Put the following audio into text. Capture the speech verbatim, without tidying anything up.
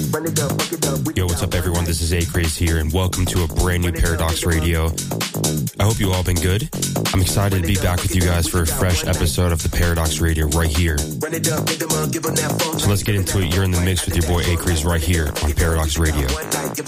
Yo, what's up, everyone? This is A-Craze here, and welcome to a brand new Paradox Radio. I hope you all been good. I'm excited to be back with you guys for a fresh episode of the Paradox Radio right here. So let's get into it. You're in the mix with your boy A-Craze right here on Paradox Radio.